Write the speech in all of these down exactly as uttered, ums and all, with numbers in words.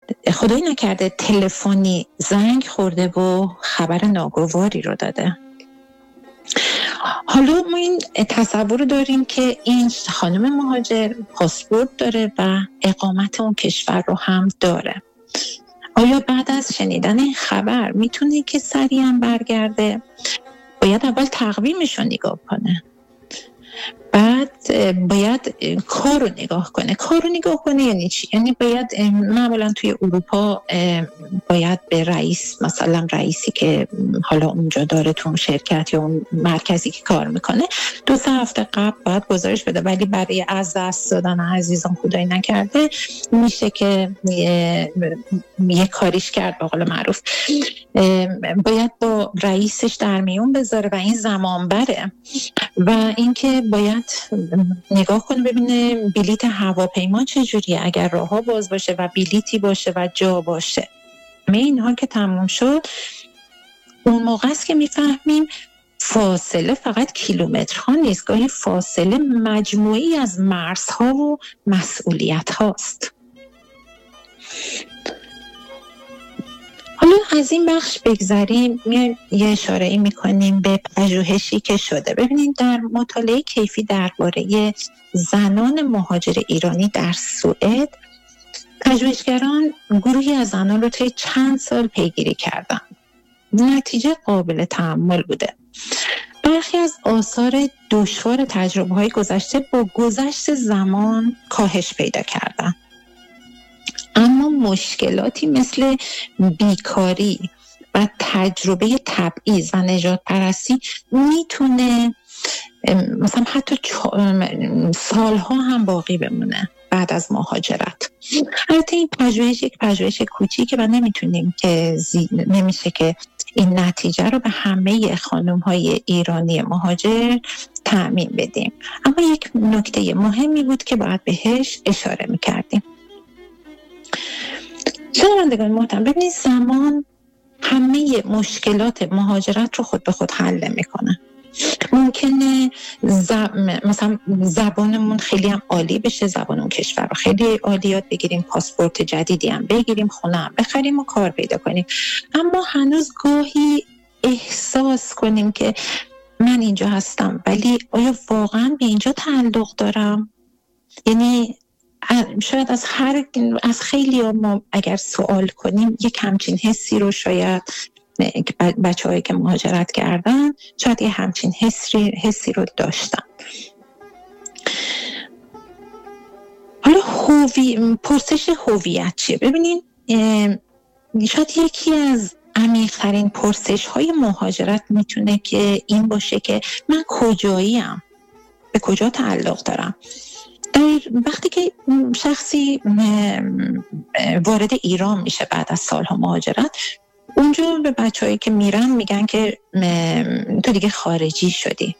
خدای نکرده تلفنی زنگ خورده و خبر ناگواری رو داده. حالا ما این تصور داریم که این خانم مهاجر پاسپورت داره و اقامت اون کشور رو هم داره. آیا بعد از شنیدن این خبر میتونه که سریعا برگرده؟ باید اول تقویمش رو نگاه کنه، بعد باید کار رو نگاه کنه. کار رو نگاه کنه یعنی چی؟ یعنی باید معمولا توی اروپا باید به رئیس، مثلا رئیسی که حالا اونجا داره تو اون شرکت یا اون مرکزی که کار میکنه، دو سه هفته قبل باید گزارش بده. ولی برای از دست دادن عزیزان خدایی نکرده میشه که یه, یه کاریش کرد به قول معروف، باید با رئیسش در میون بذاره و این زمان بره. و اینکه باید نگاه کنه ببینه بلیت هواپیما چجوریه، اگر راه‌ها باز باشه و بلیتی باشه و جا باشه. همه اینها که تموم شد، اون موقع است که میفهمیم فاصله فقط کیلومترها نیست، گاهی فاصله مجموعی از مرزها و مسئولیت هاست. حالا از این بخش بگذاریم، میایم یه اشاره‌ای میکنیم به پژوهشی که شده. ببینید در مطالعه کیفی درباره زنان مهاجر ایرانی در سوئد، پژوهشگران گروهی از زنان رو طی چند سال پیگیری کردن. نتیجه قابل تأمل بوده. برخی از آثار دشوار تجربه‌های گذشته با گذشت زمان کاهش پیدا کردن، اما مشکلاتی مثل بیکاری و تجربه تبعیض و نژاد پرستی میتونه مثلا حتی سالها هم باقی بمونه بعد از مهاجرت. البته این پژوهش یک پژوهش کوچیکه و نمیتونیم که زی... نمیشه که این نتیجه رو به همه خانم‌های ایرانی مهاجر تعمیم بدیم، اما یک نکته مهمی بود که باید بهش اشاره میکردیم. شنوندگان محترم، ببینید زمان همه مشکلات مهاجرت رو خود به خود حل میکنه. ممکنه زب... مثلا زبانمون خیلی هم عالی بشه، زبان اون کشور رو خیلی عالی یاد بگیریم، پاسپورت جدیدی هم بگیریم، خونه هم بخریم و کار پیدا کنیم، اما هنوز گاهی احساس کنیم که من اینجا هستم ولی آیا واقعا به اینجا تعلق دارم؟ یعنی شاید از هر از خیلی ما اگر سوال کنیم یک همچین حسی رو شاید بچه هایی که مهاجرت کردن شاید یه همچین حسی, حسی رو داشتن. حالا هوی... پرسش هویت چیه؟ ببینین شاید یکی از عمیق‌ترین پرسش های مهاجرت میتونه که این باشه که من کجاییم؟ به کجا تعلق دارم؟ در وقتی که شخصی وارد ایران میشه بعد از سالها مهاجرت، اونجا به بچه‌هایی که میرن میگن که تو دیگه خارجی شدی.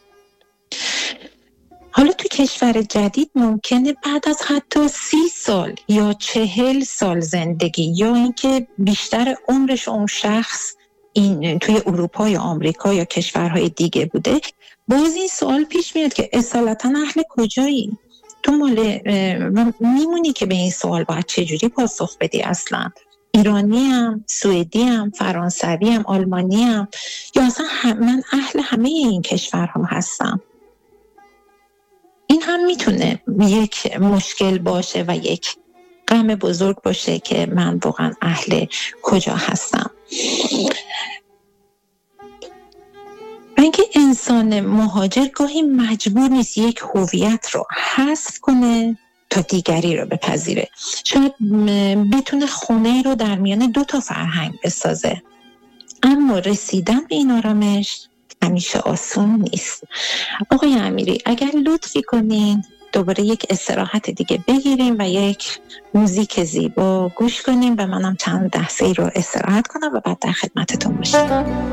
حالا تو کشور جدید ممکنه بعد از حتی سی سال یا چهل سال زندگی یا اینکه بیشتر عمرش اون شخص این توی اروپا یا آمریکا یا کشورهای دیگه بوده، باز این سوال پیش میاد که اصالتا اهل کجایی؟ تو مال میمونی که به این سوال باید چجوری پاسخ بدی؟ اصلا ایرانی هم، سوئدی هم، فرانسوی هم، آلمانی هم، یا اصلا هم من اهل همه این کشورها هستم. این هم میتونه یک مشکل باشه و یک غم بزرگ باشه که من واقعا اهل کجا هستم. اینکه انسان مهاجر گاهی مجبور نیست یک هویت رو حذف کنه تا دیگری رو بپذیره. شاید بتونه خونه رو در میان دو تا فرهنگ بسازه، اما رسیدن به این آرامش همیشه آسون نیست. آقای امیری اگر لطفی کنین دوباره یک استراحت دیگه بگیریم و یک موزیک زیبا گوش کنیم و منم چند لحظه رو استراحت کنم و بعد در خدمتتون باشم.